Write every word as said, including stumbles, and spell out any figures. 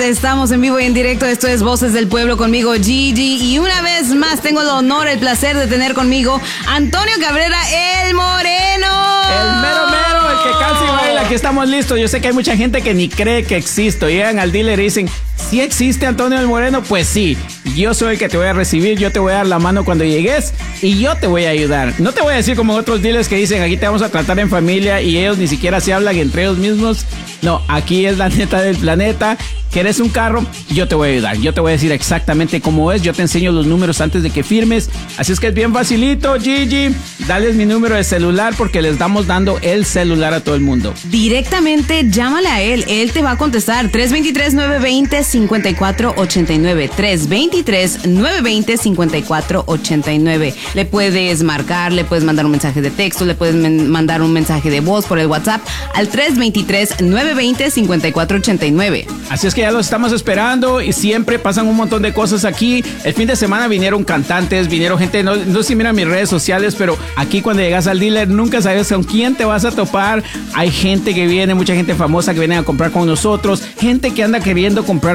estamos en vivo y en directo. Esto es Voces del Pueblo conmigo, Gigi. Y una vez más tengo el honor, el placer de tener conmigo Antonio Cabrera, el Moreno. El mero mero, el que casi baila. Aquí estamos listos. Yo sé que hay mucha gente que ni cree que existo. Llegan al dealer y dicen, ¿sí existe Antonio el Moreno? Pues sí. Yo soy el que te voy a recibir, yo te voy a dar la mano cuando llegues y yo te voy a ayudar. No te voy a decir como otros dealers que dicen, aquí te vamos a tratar en familia y ellos ni siquiera se hablan entre ellos mismos. No, aquí es la neta del planeta. ¿Quieres un carro? Yo te voy a ayudar. Yo te voy a decir exactamente cómo es. Yo te enseño los números antes de que firmes. Así es que es bien facilito, Gigi. Dales mi número de celular porque les estamos dando el celular a todo el mundo. Directamente llámale a él. Él te va a contestar. tres dos tres, nueve dos cero, cinco cuatro ocho nueve. tres dos tres, nueve dos cero, cinco cuatro ocho nueve. Le puedes marcar, le puedes mandar un mensaje de texto, le puedes men- mandar un mensaje de voz por el WhatsApp al tres dos tres, nueve dos cero, cinco cuatro ocho nueve. Así es que ya los estamos esperando y siempre pasan un montón de cosas aquí. El fin de semana vinieron cantantes, vinieron gente, no, no sé si miran mis redes sociales, pero aquí cuando llegas al dealer nunca sabes con quién te vas a topar. Hay gente que viene, mucha gente famosa que viene a comprar con nosotros, gente que anda queriendo comprar